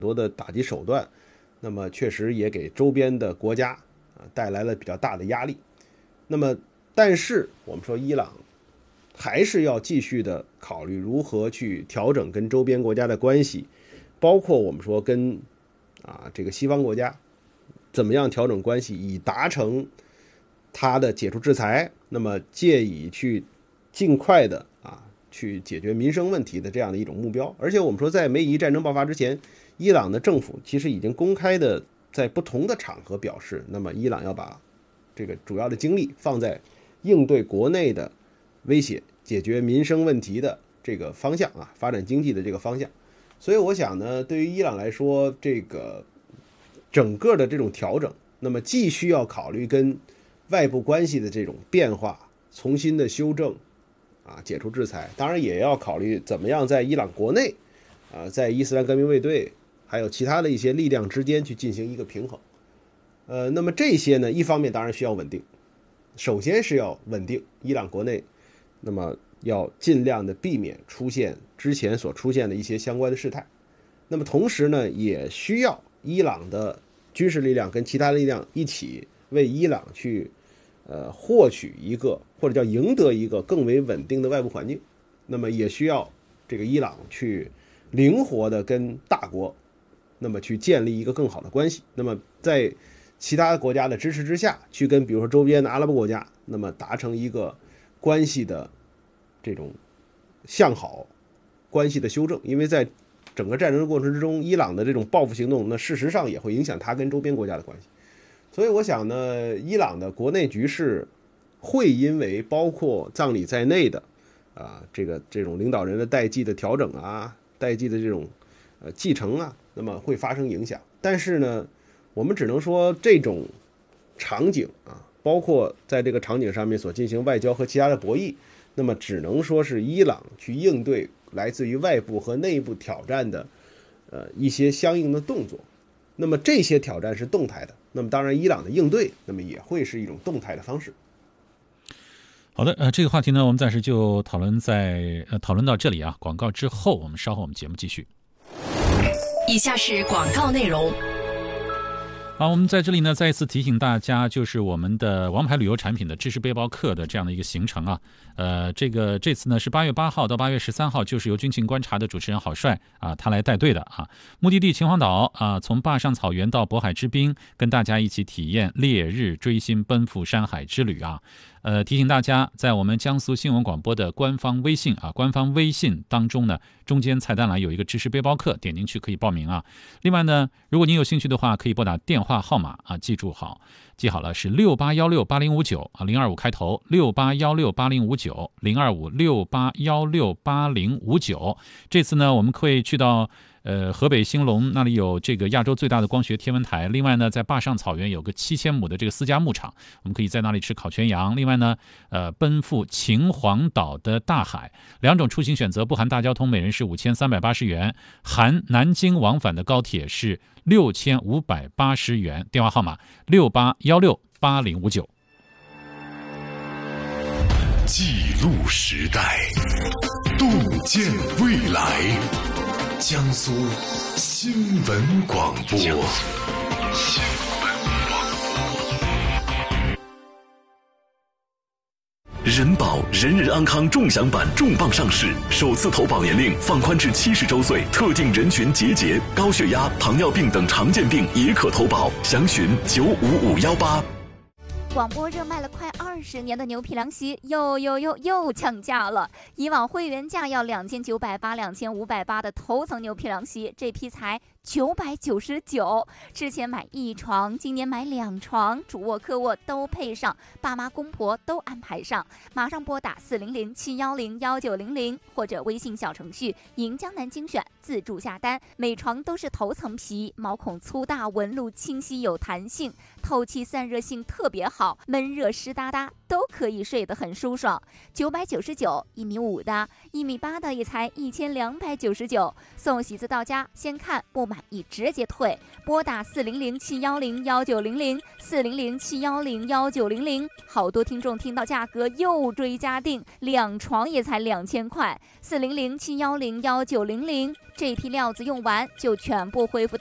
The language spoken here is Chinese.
多的打击手段，那么确实也给周边的国家带来了比较大的压力。那么但是我们说伊朗还是要继续的考虑如何去调整跟周边国家的关系，包括我们说跟这个西方国家怎么样调整关系，以达成他的解除制裁，那么借以去尽快的去解决民生问题的这样的一种目标。而且我们说在美以战争爆发之前，伊朗的政府其实已经公开的在不同的场合表示，那么伊朗要把这个主要的精力放在应对国内的威胁、解决民生问题的这个方向发展经济的这个方向。所以我想呢，对于伊朗来说，这个整个的这种调整，那么既需要考虑跟外部关系的这种变化，重新的修正解除制裁，当然也要考虑怎么样在伊朗国内在伊斯兰革命卫队还有其他的一些力量之间去进行一个平衡。那么这些呢，一方面当然需要稳定，首先是要稳定伊朗国内，那么要尽量的避免出现之前所出现的一些相关的事态。那么同时呢，也需要伊朗的军事力量跟其他力量一起为伊朗去获取一个或者叫赢得一个更为稳定的外部环境。那么也需要这个伊朗去灵活的跟大国那么去建立一个更好的关系，那么在其他国家的支持之下，去跟比如说周边的阿拉伯国家那么达成一个关系的这种向好关系的修正。因为在整个战争的过程之中，伊朗的这种报复行动，那事实上也会影响他跟周边国家的关系。所以我想呢，伊朗的国内局势会因为包括葬礼在内的这种领导人的代际的调整代际的这种继承那么会发生影响。但是呢，我们只能说这种场景包括在这个场景上面所进行外交和其他的博弈，那么只能说是伊朗去应对来自于外部和内部挑战的一些相应的动作。那么这些挑战是动态的，那么当然伊朗的应对那么也会是一种动态的方式。 好的，这个话题呢，我们暂时就讨论到这里广告之后，稍后我们节目继续。 以下是广告内容。 好，我们在这里呢再一次提醒大家，就是我们的王牌旅游产品的知识背包客的这样的一个行程这次呢是8月8号到8月13号，就是由军情观察的主持人郝帅他来带队的目的地秦皇岛从坝上草原到渤海之滨，跟大家一起体验烈日追星奔赴山海之旅提醒大家，在我们江苏新闻广播的官方微信当中呢，中间菜单栏有一个知识背包客，点进去可以报名另外呢，如果您有兴趣的话，可以拨打电话号码记好了是68168059，025开头，68168059，02568168059。这次呢，我们会去到河北兴隆，那里有这个亚洲最大的光学天文台。另外呢，在坝上草原有个7000亩的这个私家牧场，我们可以在那里吃烤全羊。另外呢，奔赴秦皇岛的大海，两种出行选择不含大交通，每人是5380元，含南京往返的高铁是6580元。电话号码68168059。 记录时代，洞见未来。江苏新闻广播。人保人人安康众享版重磅上市，首次投保年龄放宽至70周岁，特定人群节高血压、糖尿病等常见病也可投保，详询95518。 广播热卖了快20年的牛皮凉席又降价了。以往会员价要2980、2580的头层牛皮凉席，这批才999。之前买1床，今年买2床，主卧客卧都配上，爸妈公婆都安排上。马上拨打400-710-1900或者微信小程序迎江南精选自助下单。每床都是头层皮，毛孔粗大，纹路清晰有弹性，透气散热性特别好。 好，闷热湿哒哒都可以睡得很舒爽。999，1.5米的、1.8米的也才1299，送喜字到家，先看不满意直接退。拨打400-710-1900，400-710-1900。好多听众听到价格又追加订，2床也才2000块。400-710-1900，这批料子用完就全部恢复